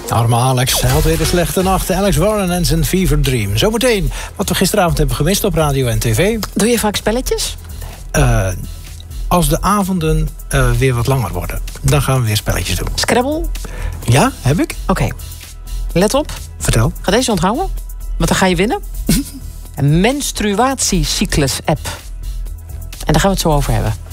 Arme Alex, hij had weer een slechte nacht. Alex Warren en zijn Fever Dream. Zometeen wat we gisteravond hebben gemist op radio en tv. Doe je vaak spelletjes? Als de avonden weer wat langer worden, dan gaan we weer spelletjes doen. Scrabble? Ja, heb ik. Oké. Let op. Vertel. Ga deze onthouden. Want dan ga je winnen. Een menstruatiecyclus-app. En daar gaan we het zo over hebben.